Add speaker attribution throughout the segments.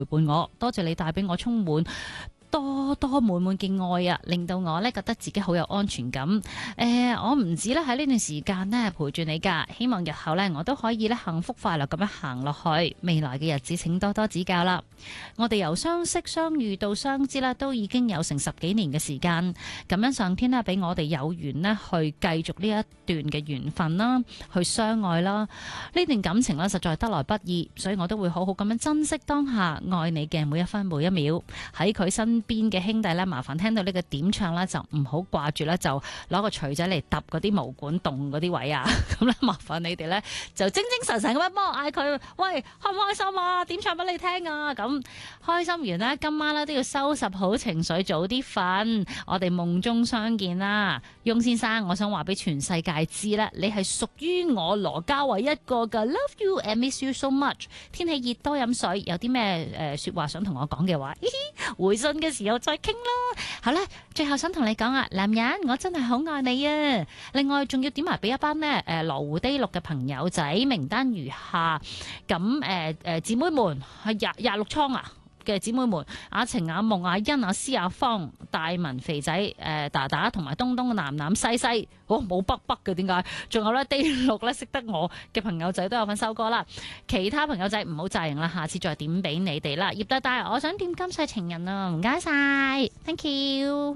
Speaker 1: 陪伴我，多謝你帶俾我充滿多多滿滿嘅愛啊，令到我咧覺得自己好有安全感。我唔止咧喺呢段時間咧陪住你噶，希望日後咧我都可以咧幸福快樂咁樣行落去。未來嘅日子請多多指教啦。我哋由相識相遇到相知啦，都已經有成10幾年嘅時間。咁樣上天咧俾我哋有緣咧去繼續呢一段嘅緣分啦，去相愛啦。呢段感情咧實在得來不易，所以我都會好好咁樣珍惜當下，愛你嘅每一分每一秒。喺佢身邊嘅兄弟咧，麻煩聽到呢個點唱咧，就唔好掛住咧，就攞個錘仔嚟揼嗰啲毛管洞嗰啲位啊！咁咧，麻煩你哋咧就精精神神咁樣幫我嗌佢，喂，開唔開心啊？點唱俾你聽啊！咁開心完啦，今晚咧都要收拾好情緒，早啲瞓。我哋夢中相見啦，翁先生，我想話俾全世界知咧，你係屬於我羅嘉慧一個噶 ，Love you and miss you so much。天氣熱多飲水，有啲咩說話想同我講嘅話，回信嘅時候再傾啦。好啦，最後想同你講啊，男人我真係好愛你啊！另外仲要點埋俾一班呢羅湖 Day6嘅朋友仔，名單如下。咁姊妹們係26倉啊嘅姊妹們，阿晴、阿夢、阿欣、阿詩、阿芳、大文、肥仔、達達同埋東東、南南、西西，冇北北嘅點解？仲有咧 Day6咧識得我嘅朋友仔都有份收歌啦。其他朋友仔唔好詐型啦，下次再點俾你哋啦。葉大大，我想點今世情人啊，唔該晒 ，thank you。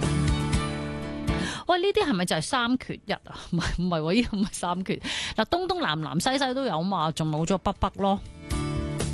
Speaker 1: 喂，呢啲係咪就係3缺1啊？唔係喎，呢個唔係3缺。嗱，東東、南南、西西都有嘛，仲冇咗北北咯。